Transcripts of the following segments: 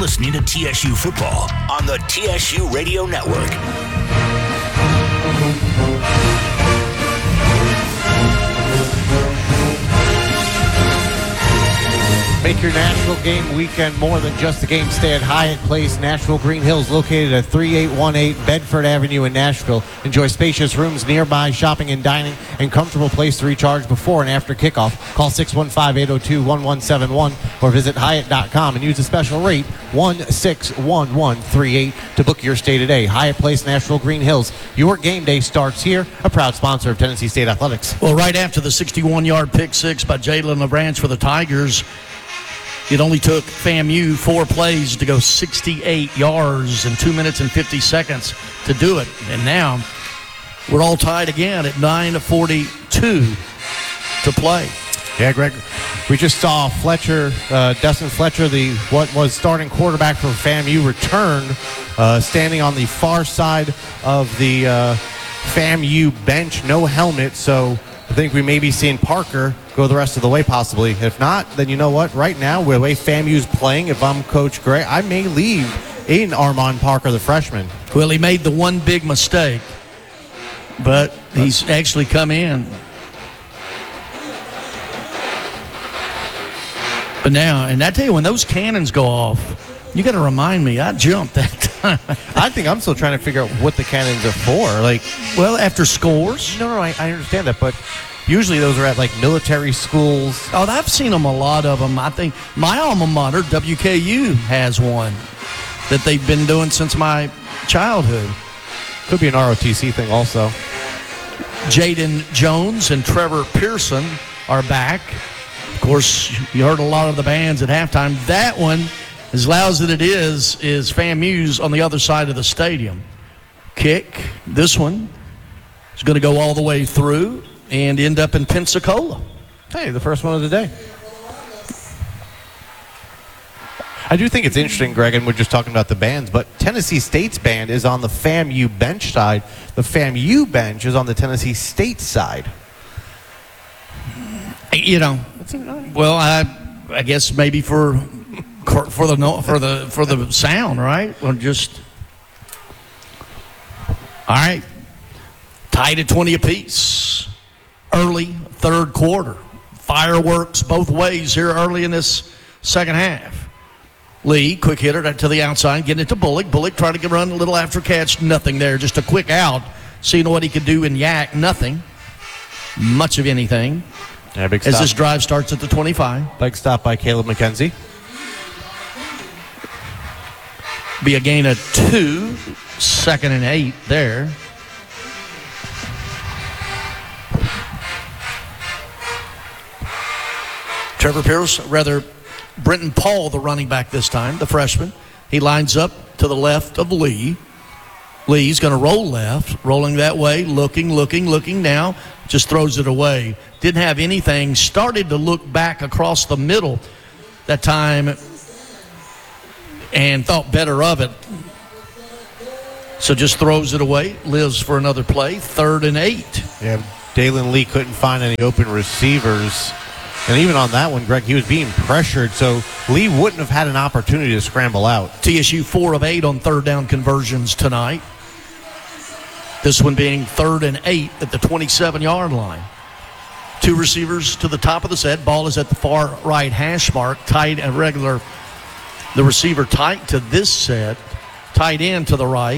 listening to TSU Football on the TSU Radio Network. Make your Nashville game weekend more than just a game. Stay at Hyatt Place, Nashville Green Hills, located at 3818 Bedford Avenue in Nashville. Enjoy spacious rooms, nearby shopping and dining, and comfortable place to recharge before and after kickoff. Call 615-802-1171 or visit Hyatt.com and use the special rate 161138 to book your stay today. Hyatt Place, Nashville Green Hills. Your game day starts here, a proud sponsor of Tennessee State Athletics. Well, right after the 61-yard pick six by Jalen LaBranch for the Tigers, it only took FAMU 4 plays to go 68 yards in 2 minutes and 50 seconds to do it. And now we're all tied again at 9:42 to play. Yeah, Greg, we just saw Fletcher, Dustin Fletcher, what was starting quarterback for FAMU, return, standing on the far side of the FAMU bench, no helmet, so I think we may be seeing Parker go the rest of the way possibly. If not, then you know what? Right now, the way FAMU's playing, if I'm Coach Gray, I may leave in Armand Parker, the freshman. Well, he made the one big mistake, but he's actually come in. But now, and I tell you, when those cannons go off, you got to remind me, I jumped that time. I think I'm still trying to figure out what the cannons are for. Well, after scores. No, I understand that, but usually those are at military schools. Oh, I've seen them, a lot of them. I think my alma mater, WKU, has one that they've been doing since my childhood. Could be an ROTC thing also. Jaden Jones and Trevor Pearson are back. Of course, you heard a lot of the bands at halftime. That one, as loud as it is FAMU's on the other side of the stadium. Kick. This one is going to go all the way through and end up in Pensacola. Hey, the first one of the day. I do think it's interesting, Greg, and we're just talking about the bands, but Tennessee State's band is on the FAMU bench side. The FAMU bench is on the Tennessee State side. You know, well, I guess maybe for the sound, right? Well, just all right. Tied at 20 apiece. Early third quarter. Fireworks both ways here early in this second half. Lee, quick hitter to the outside, getting it to Bullock. Bullock trying to run a little after catch. Nothing there. Just a quick out. Seeing what he could do in Yak. Nothing. Much of anything. Yeah, big stop. As this drive starts at the 25. Big stop by Caleb McKenzie. Be a gain of 2. 2nd and 8 there. Trevor Pierce, Brenton Paul, the running back this time, the freshman. He lines up to the left of Lee. Lee's going to roll left, rolling that way, looking now, just throws it away. Didn't have anything, started to look back across the middle that time and thought better of it. So just throws it away, lives for another play, 3rd and 8. Yeah, Dalen Lee couldn't find any open receivers. And even on that one, Greg, he was being pressured, so Lee wouldn't have had an opportunity to scramble out. TSU 4 of 8 on third down conversions tonight. This one being 3rd and 8 at the 27-yard line. 2 receivers to the top of the set. Ball is at the far right hash mark. Tight and regular. The receiver tight to this set. Tight end to the right.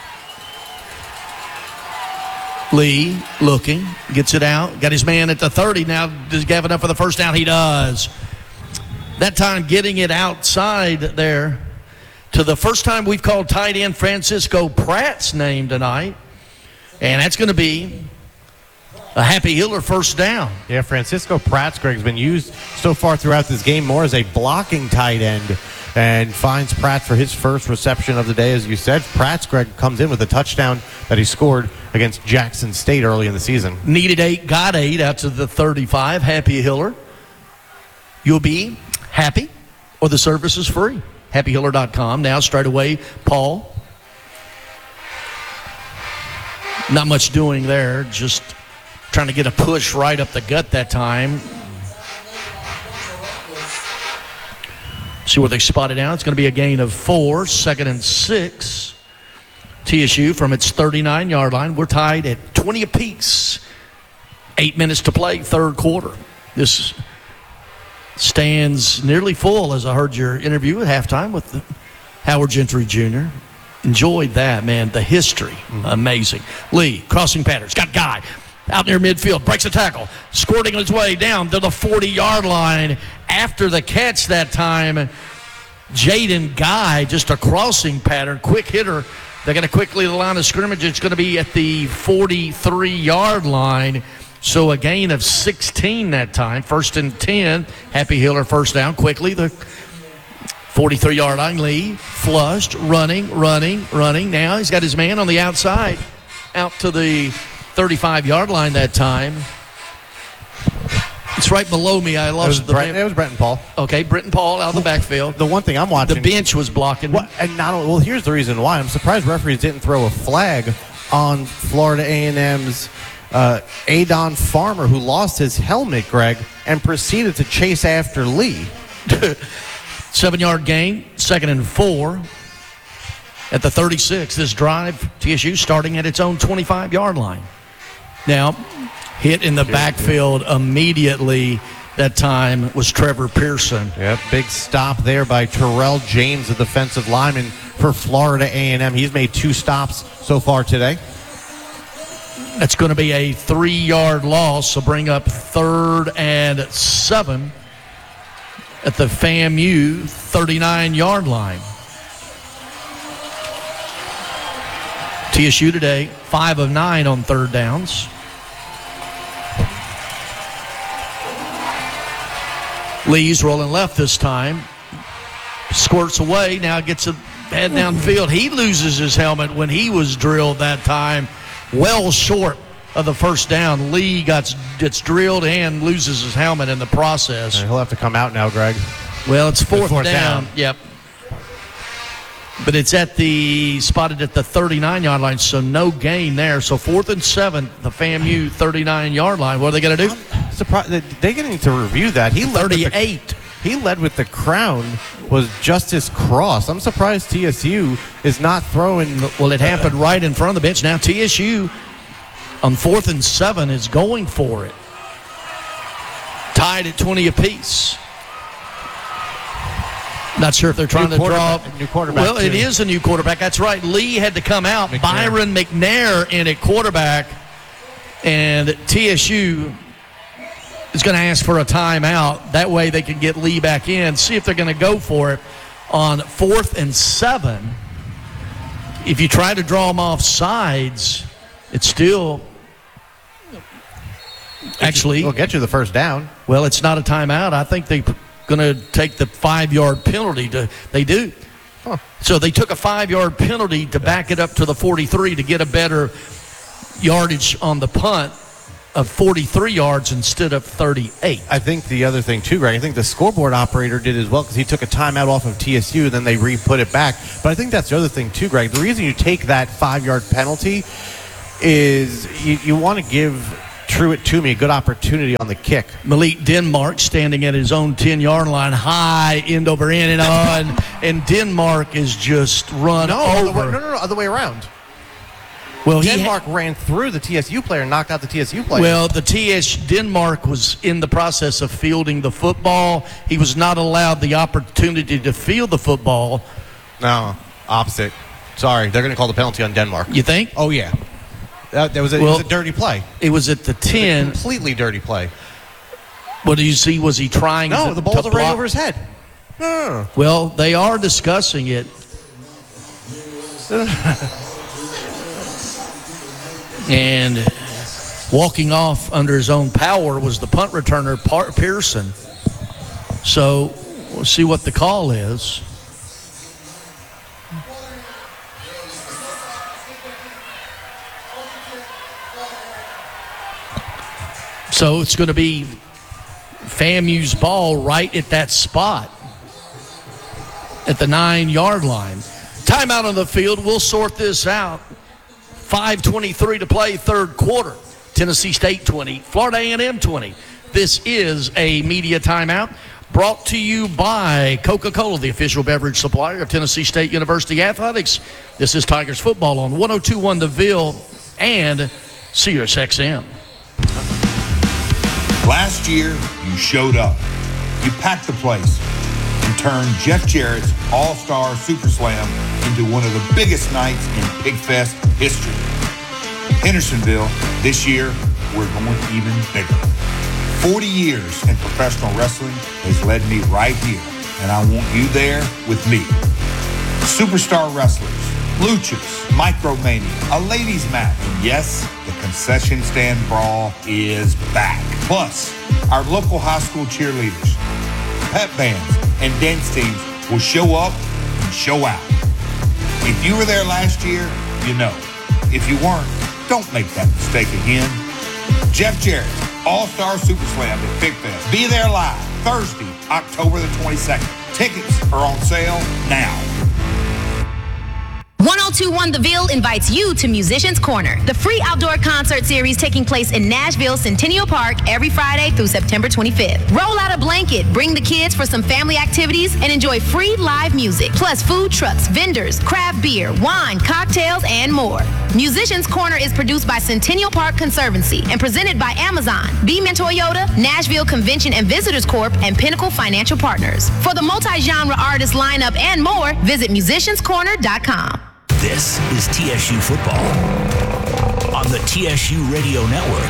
Lee looking, gets it out, got his man at the 30 now. Does he have enough for the first down? He does. That time getting it outside there to the first time we've called tight end Francisco Pratt's name tonight. And that's going to be a Happy Hiller first down. Yeah, Francisco Pratt's, Greg's been used so far throughout this game more as a blocking tight end and finds Pratt for his first reception of the day, as you said. Pratt's, Greg, comes in with a touchdown that he scored against Jackson State early in the season. Needed 8, got 8 out to the 35. Happy Hiller. You'll be happy or the service is free. HappyHiller.com. Now straight away, Paul. Not much doing there, just trying to get a push right up the gut that time. See where they spot it now. It's going to be a gain of 4, 2nd and 6. TSU from its 39-yard line. We're tied at 20 apiece. 8 minutes to play, third quarter. This stands nearly full, as I heard your interview at halftime with Howard Gentry Jr. Enjoyed that, man. The history, amazing. Lee, crossing patterns, got a guy out near midfield, breaks a tackle, squirting his way down to the 40-yard line. After the catch that time, Jaden Guy, just a crossing pattern, quick hitter. They're going to quickly the line of scrimmage. It's going to be at the 43-yard line. So a gain of 16 that time. 1st and 10. Happy Hiller first down quickly. The 43-yard line. Lee flushed, running. Now he's got his man on the outside out to the 35-yard line that time. It's right below me. I lost it was Brenton Paul. Okay, Brenton Paul out of the backfield. The one thing I'm watching. The bench was blocking. Here's the reason why. I'm surprised referees didn't throw a flag on Florida A&M's Adon Farmer, who lost his helmet, Greg, and proceeded to chase after Lee. 7-yard gain, 2nd and 4 at the 36. This drive, TSU starting at its own 25-yard line. Now, hit in the backfield immediately that time was Trevor Pearson. Yep, big stop there by Terrell James, the defensive lineman for Florida A&M. He's made 2 stops so far today. That's going to be a 3-yard loss, so bring up 3rd and 7 at the FAMU 39-yard line. TSU today, 5 of 9 on 3rd downs. Lee's rolling left this time. Squirts away, now gets a head downfield. He loses his helmet when he was drilled that time. Well short of the first down. Lee gets drilled and loses his helmet in the process. He'll have to come out now, Greg. Well, it's fourth down. Yep. But it's spotted at the 39-yard line, so no gain there. So 4th and 7, the FAMU 39-yard line. What are they going to do? I'm surprised. They're getting to review that. He 38. He led with the crown, was Justice Cross. I'm surprised TSU is not throwing. Well, it happened right in front of the bench. Now TSU on 4th and 7 is going for it. Tied at 20 apiece. Not sure if they're trying to draw. New quarterback. Well, it is a new quarterback. That's right. Lee had to come out. McNair. Byron McNair in at quarterback. And TSU is going to ask for a timeout. That way they can get Lee back in. See if they're going to go for it on 4th and 7. If you try to draw them off sides, it's still actually. It'll get you the first down. Well, it's not a timeout. I think they're going to take the 5-yard penalty. They do. Huh. So they took a 5-yard penalty to back it up to the 43 to get a better yardage on the punt of 43 yards instead of 38. I think the other thing, too, Greg, I think the scoreboard operator did as well because he took a timeout off of TSU, then they re-put it back. But I think that's the other thing, too, Greg. The reason you take that 5-yard penalty is you want to give Truett Toomey a good opportunity on the kick. Malik Denmark standing at his own 10-yard line, high, end over end and on, and Denmark is just run over. No, other way around. Well, Denmark ran through the TSU player and knocked out the TSU player. Well, Denmark was in the process of fielding the football. He was not allowed the opportunity to field the football. No, opposite. Sorry, they're going to call the penalty on Denmark. You think? Oh, yeah. It was a dirty play. It was at the 10. Completely dirty play. What do you see? Was he trying to block? No, the ball's already over his head. No. Well, they are discussing it. And walking off under his own power was the punt returner, Pearson. So we'll see what the call is. So it's going to be FAMU's ball right at that spot at the 9-yard line. Timeout on the field. We'll sort this out. 5:23 to play, third quarter. Tennessee State 20, Florida A&M 20. This is a media timeout Brought to you by Coca-Cola, the official beverage supplier of Tennessee State University Athletics. This is Tigers football on 102.1 The Ville and Sirius XM. Last year, you showed up. You packed the place and turned Jeff Jarrett's All-Star Super Slam into one of the biggest nights in PigFest history. Hendersonville, this year, we're going even bigger. 40 years in professional wrestling has led me right here, and I want you there with me. Superstar wrestlers, luchas, Micromania, a ladies match, and yes, the concession stand brawl is back. Plus, our local high school cheerleaders, pep bands, and dance teams will show up and show out. If you were there last year, you know. If you weren't, don't make that mistake again. Jeff Jarrett, All-Star Super Slam at PigFest. Be there live Thursday, October the 22nd. Tickets are on sale now. 102.1 The Ville invites you to Musicians Corner, the free outdoor concert series taking place in Nashville Centennial Park every Friday through September 25th. Roll out a blanket, bring the kids for some family activities, and enjoy free live music, plus food trucks, vendors, craft beer, wine, cocktails, and more. Musicians Corner is produced by Centennial Park Conservancy and presented by Amazon, Beaman Toyota, Nashville Convention and Visitors Corp., and Pinnacle Financial Partners. For the multi-genre artist lineup and more, visit musicianscorner.com. This is TSU football on the TSU Radio Network.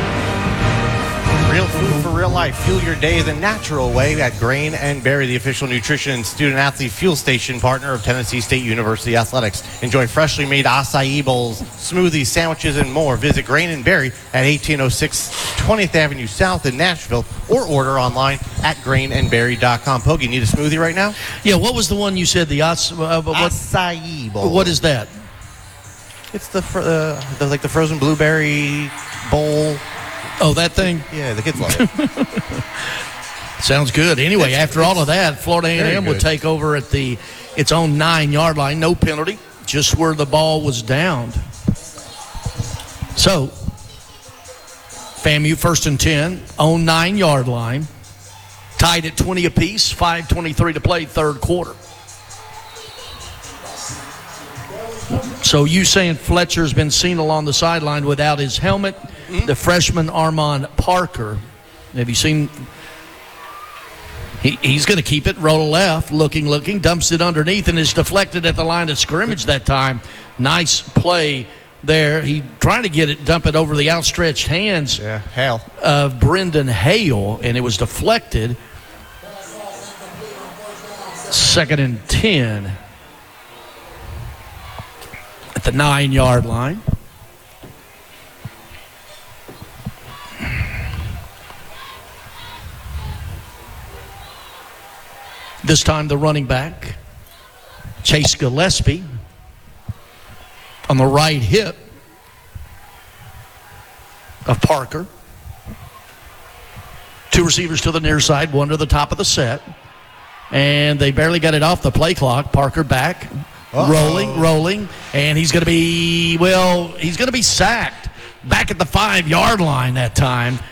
Real food for real life. Fuel your day the natural way at Grain and Berry, the official nutrition and student-athlete fuel station partner of Tennessee State University Athletics. Enjoy freshly made acai bowls, smoothies, sandwiches, and more. Visit Grain and Berry at 1806 20th Avenue South in Nashville or order online at grainandberry.com. Pogie, need a smoothie right now? Yeah, what was the one you said? The Acai bowl. What is that? It's the frozen blueberry bowl. Oh, that thing? Yeah, the kids love it. Sounds good. Anyway, after all of that, Florida A&M would take over at its own 9-yard line. No penalty, just where the ball was downed. So, FAMU 1st and 10, own 9-yard line. Tied at 20 apiece, 5:23 to play, third quarter. So you saying Fletcher's been seen along the sideline without his helmet? Mm-hmm. The freshman Armand Parker. Have you seen? He's going to keep it, roll left, looking, dumps it underneath, and is deflected at the line of scrimmage that time. Nice play there. He trying to dump it over the outstretched hands of Brendan Hale, and it was deflected. 2nd and 10 at the 9-yard line. This time the running back, Chase Gillespie, on the right hip of Parker. 2 receivers to the near side, 1 to the top of the set. And they barely got it off the play clock. Parker back, rolling, and he's going to be sacked back at the 5-yard line that time.